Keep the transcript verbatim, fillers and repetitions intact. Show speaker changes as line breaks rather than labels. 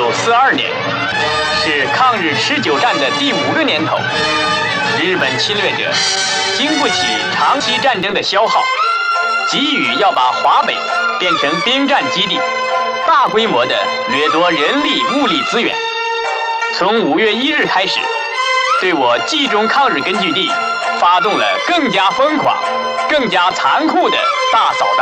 九四二年，是抗日持久战的第五个年头。日本侵略者经不起长期战争的消耗，急于要把华北变成兵站基地，大规模地掠夺人力物力资源。从五月一日开始，对我冀中抗日根据地发动了更加疯狂、更加残酷的大扫荡。